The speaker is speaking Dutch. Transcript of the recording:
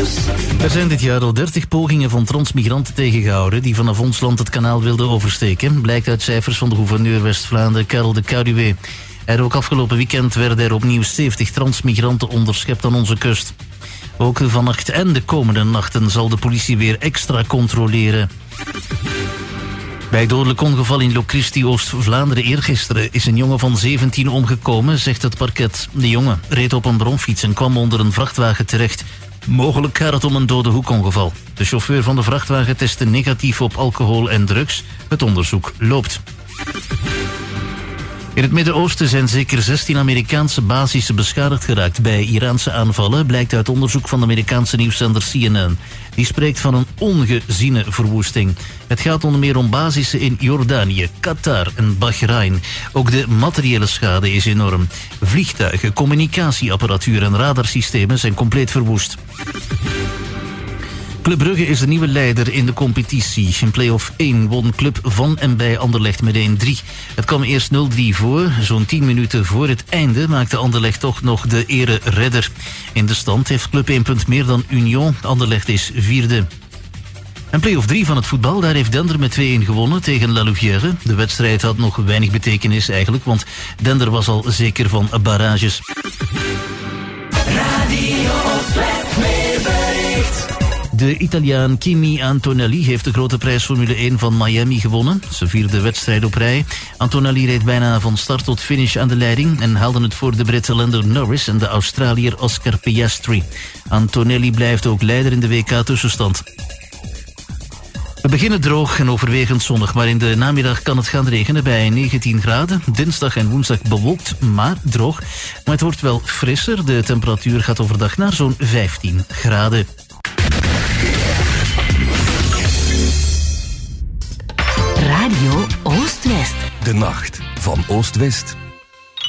nieuws. Er zijn dit jaar al 30 pogingen van transmigranten tegengehouden die vanaf ons land het kanaal wilden oversteken, blijkt uit cijfers van de gouverneur West-Vlaanderen, Karel de Caruwe. Ook afgelopen weekend werden er opnieuw 70 transmigranten onderschept aan onze kust. Ook vannacht en de komende nachten zal de politie weer extra controleren. Bij het dodelijk ongeval in Locristi, Oost-Vlaanderen eergisteren is een jongen van 17 omgekomen, zegt het parket. De jongen reed op een bromfiets en kwam onder een vrachtwagen terecht. Mogelijk gaat het om een dode hoekongeval. De chauffeur van de vrachtwagen testte negatief op alcohol en drugs. Het onderzoek loopt. In het Midden-Oosten zijn zeker 16 Amerikaanse basissen beschadigd geraakt bij Iraanse aanvallen, blijkt uit onderzoek van de Amerikaanse nieuwszender CNN. Die spreekt van een ongeziene verwoesting. Het gaat onder meer om basissen in Jordanië, Qatar en Bahrein. Ook de materiële schade is enorm. Vliegtuigen, communicatieapparatuur en radarsystemen zijn compleet verwoest. Club Brugge is de nieuwe leider in de competitie. In play-off 1 won Club van en bij Anderlecht met 1-3. Het kwam eerst 0-3 voor. Zo'n 10 minuten voor het einde maakte Anderlecht toch nog de ere-redder. In de stand heeft Club 1 punt meer dan Union. Anderlecht is vierde. En play-off 3 van het voetbal, daar heeft Dender met 2-1 gewonnen tegen La Louvière. De wedstrijd had nog weinig betekenis eigenlijk, want Dender was al zeker van barrages. Radio Oostwest weerbericht. De Italiaan Kimi Antonelli heeft de grote prijs Formule 1 van Miami gewonnen. Ze vierde wedstrijd op rij. Antonelli reed bijna van start tot finish aan de leiding en haalde het voor de Brit Lando Norris en de Australiër Oscar Piastri. Antonelli blijft ook leider in de WK-tussenstand. We beginnen droog en overwegend zonnig, maar in de namiddag kan het gaan regenen bij 19 graden. Dinsdag en woensdag bewolkt, maar droog. Maar het wordt wel frisser. De temperatuur gaat overdag naar zo'n 15 graden. Radio Oost-West. De nacht van Oost-West.